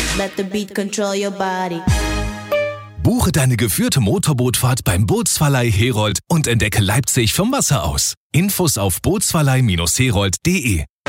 Let the beat control your body. Buche deine geführte Motorbootfahrt beim Bootsverleih Herold und entdecke Leipzig vom Wasser aus. Infos auf bootsverleih-herold.de